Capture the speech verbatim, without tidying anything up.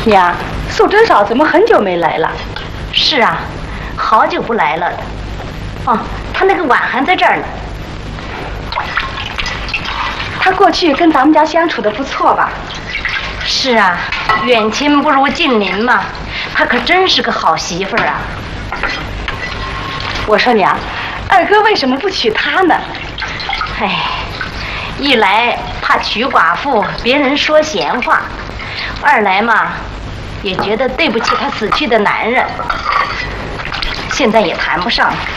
娘，素贞嫂怎么很久没来了？ 是啊，好久不来了。哦，她那个碗还在这儿呢。 她过去跟咱们家相处的不错吧？ 是啊，远亲不如近邻嘛。她可真是个好媳妇儿啊。 我说娘，二哥为什么不娶她呢？ 哎，一来怕娶寡妇别人说闲话，二来嘛，也觉得对不起他死去的男人。现在也谈不上，